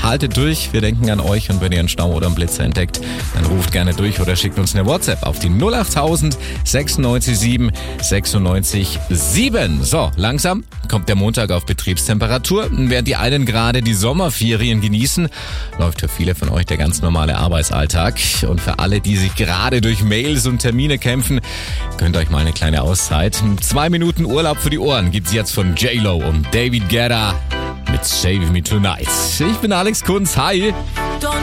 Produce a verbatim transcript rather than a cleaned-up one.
haltet durch, wir denken an euch und wenn ihr einen Stau oder einen Blitzer entdeckt, dann ruft gerne durch oder schickt uns eine WhatsApp auf die null acht tausend sechsundneunzig sieben sechsundneunzig sieben. So, langsam kommt der Montag auf Betriebstemperatur. Während die einen gerade die Sommerferien genießen, läuft für viele von euch der ganz normale Arbeitsalltag. Und für alle, die sich gerade durch Mails und Termine kämpfen, könnt ihr euch mal eine kleine Auszeit. Zwei Minuten Urlaub für die Ohren gibt's jetzt von J-Lo und David Guetta mit Save Me Tonight. Ich bin Alex Kunz, hi!